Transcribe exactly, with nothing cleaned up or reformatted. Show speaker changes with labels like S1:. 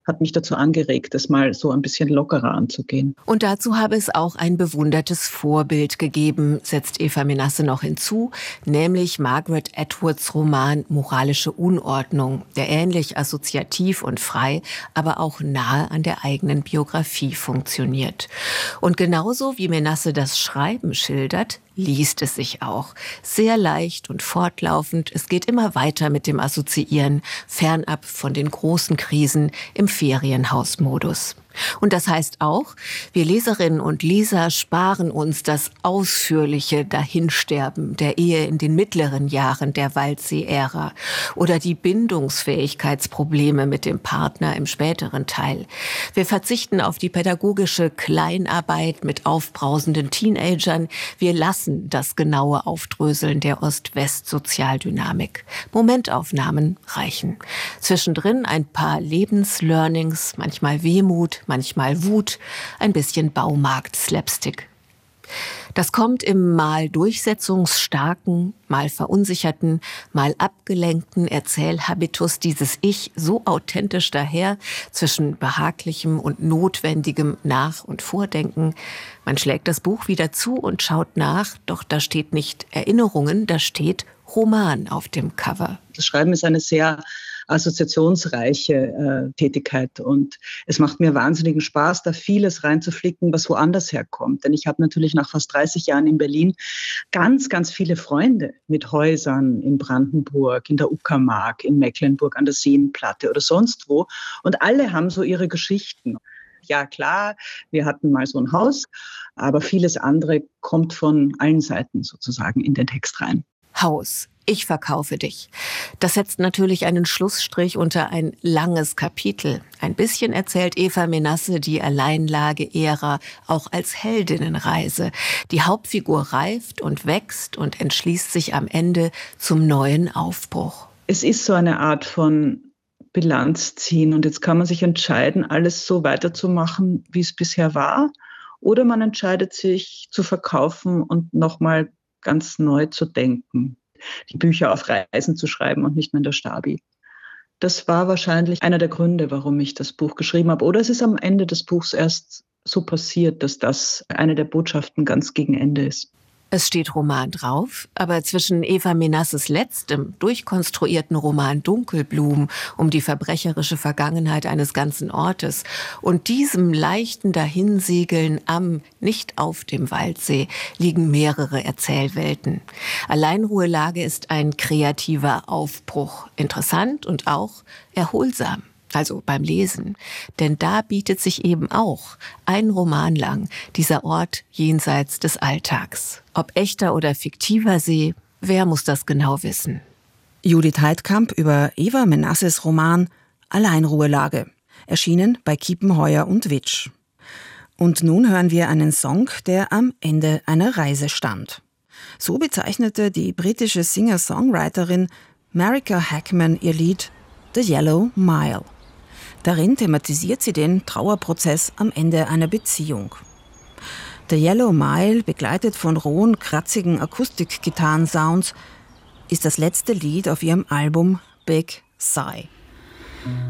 S1: hat mich dazu angeregt, das mal so ein bisschen lockerer anzugehen.
S2: Und dazu habe es auch ein bewundertes Vorbild gegeben, setzt Eva Menasse noch hinzu, nämlich Margaret Atwoods Roman Moralische Unordnung, der ähnlich assoziativ und frei, aber auch nahe an der eigenen Biografie funktioniert. Und genauso wie Menasse das Schreiben schildert, liest es sich auch. Sehr leicht und fortlaufend. Es geht immer weiter mit dem Assoziieren, fernab von den großen Krisen im Ferienhausmodus. Und das heißt auch, wir Leserinnen und Leser sparen uns das ausführliche Dahinsterben der Ehe in den mittleren Jahren der Waldsee-Ära oder die Bindungsfähigkeitsprobleme mit dem Partner im späteren Teil. Wir verzichten auf die pädagogische Kleinarbeit mit aufbrausenden Teenagern. Wir lassen das genaue Aufdröseln der Ost-West-Sozialdynamik. Momentaufnahmen reichen. Zwischendrin ein paar Lebenslearnings, manchmal Wehmut, manchmal Wut, ein bisschen Baumarkt-Slapstick. Das kommt im mal durchsetzungsstarken, mal verunsicherten, mal abgelenkten Erzählhabitus dieses Ich so authentisch daher, zwischen behaglichem und notwendigem Nach- und Vordenken. Man schlägt das Buch wieder zu und schaut nach, doch da steht nicht Erinnerungen, da steht Roman auf dem Cover.
S1: Das Schreiben ist eine sehr assoziationsreiche äh, Tätigkeit und es macht mir wahnsinnigen Spaß, da vieles reinzuflicken, was woanders herkommt. Denn ich habe natürlich nach fast dreißig Jahren in Berlin ganz, ganz viele Freunde mit Häusern in Brandenburg, in der Uckermark, in Mecklenburg an der Seenplatte oder sonst wo. Und alle haben so ihre Geschichten. Ja klar, wir hatten mal so ein Haus, aber vieles andere kommt von allen Seiten sozusagen in den Text rein.
S2: Haus. Ich verkaufe dich. Das setzt natürlich einen Schlussstrich unter ein langes Kapitel. Ein bisschen erzählt Eva Menasse die Alleinlage-Ära auch als Heldinnenreise. Die Hauptfigur reift und wächst und entschließt sich am Ende zum neuen Aufbruch.
S1: Es ist so eine Art von Bilanz ziehen und jetzt kann man sich entscheiden, alles so weiterzumachen, wie es bisher war, oder man entscheidet sich zu verkaufen und nochmal ganz neu zu denken. Die Bücher auf Reisen zu schreiben und nicht mehr in der Stabi. Das war wahrscheinlich einer der Gründe, warum ich das Buch geschrieben habe. Oder es ist am Ende des Buchs erst so passiert, dass das eine der Botschaften ganz gegen Ende ist.
S2: Es steht Roman drauf, aber zwischen Eva Menasses letztem, durchkonstruierten Roman Dunkelblumen um die verbrecherische Vergangenheit eines ganzen Ortes und diesem leichten Dahinsegeln am, nicht auf dem Waldsee, liegen mehrere Erzählwelten. Alleinruhelage ist ein kreativer Aufbruch, interessant und auch erholsam. Also beim Lesen. Denn da bietet sich eben auch ein Roman lang dieser Ort jenseits des Alltags. Ob echter oder fiktiver See, wer muss das genau wissen?
S3: Judith Heidkamp über Eva Menasses Roman Alleinruhelage, erschienen bei Kiepenheuer und Witsch. Und nun hören wir einen Song, der am Ende einer Reise stand. So bezeichnete die britische Singer-Songwriterin Marika Hackman ihr Lied The Yellow Mile. Darin thematisiert sie den Trauerprozess am Ende einer Beziehung. The Yellow Mile, begleitet von rohen, kratzigen Akustik-Gitarren-Sounds, ist das letzte Lied auf ihrem Album Big Sigh.